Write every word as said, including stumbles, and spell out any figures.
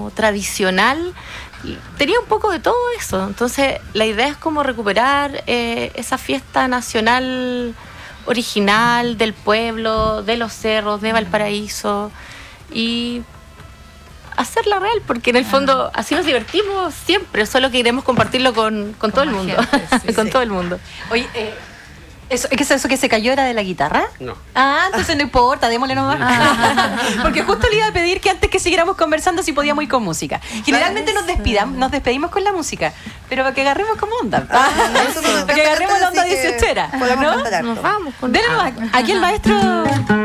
como tradicional, tenía un poco de todo eso. Entonces la idea es como recuperar eh, esa fiesta nacional original del pueblo, de los cerros, de Valparaíso, y hacerla real, porque en el fondo así nos divertimos siempre, solo que queremos compartirlo con, con, con todo el mundo, gente, sí, con sí. todo el mundo. Oye, eh, ¿eso, ¿qué es eso que se cayó era de la guitarra? No. Ah, entonces no importa, démosle nomás. Ah. Porque justo le iba a pedir que antes que siguiéramos conversando si podíamos ir con música. Generalmente nos despidamos, nos despedimos con la música, pero para que agarremos como onda. Ah, para que agarremos la onda dieciochera, ¿no? Nos vamos con Dele nomás, aquí el maestro